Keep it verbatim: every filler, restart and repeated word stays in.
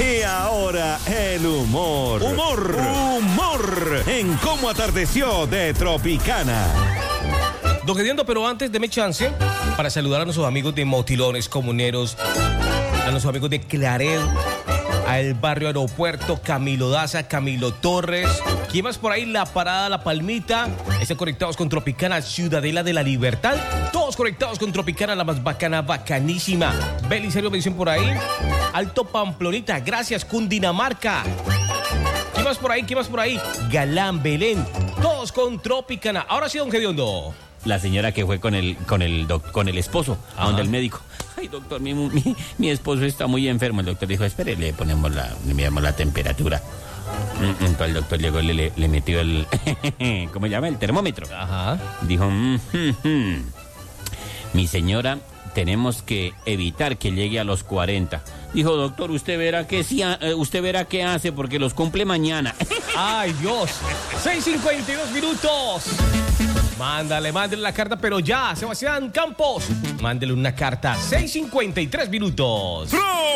Y ahora el humor. Humor. Humor. En Cómo Atardeció de Tropicana. Don Gediondo, pero antes deme chance para saludar a nuestros amigos de Motilones, Comuneros, a nuestros amigos de Claret, al barrio Aeropuerto, Camilo Daza, Camilo Torres. ¿Quién más por ahí? La Parada, La Palmita. Están conectados con Tropicana, Ciudadela de la Libertad. Todos conectados con Tropicana, la más bacana, bacanísima. Belisario me dicen por ahí. Alto Pamplonita, gracias, Cundinamarca. ¿Quién más por ahí? ¿Quién más por ahí? Galán, Belén. Todos con Tropicana. Ahora sí, don Gediondo. La señora que fue con el con el doc, con el esposo, a donde el médico. Ay, doctor, mi, mi, mi esposo está muy enfermo. El doctor dijo, espere, le ponemos la, le miramos la temperatura. Entonces el doctor llegó y le, le, le metió el, ¿cómo se llama? El termómetro. Ajá. Dijo, mm, mm, mm. mi señora, tenemos que evitar que llegue a los cuarenta. Dijo, doctor, usted verá que sí, usted verá qué hace porque los cumple mañana. Ay, Dios. seis cincuenta y dos minutos. Mándale, mándale la carta, pero ya, Sebastián Campos. Mándele una carta. seis cincuenta y tres minutos.